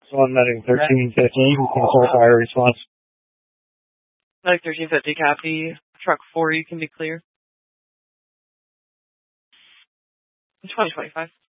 So I'm medic 1350. We can start fire response. Medic 1350, copy. Truck 4, you can be clear. 2025.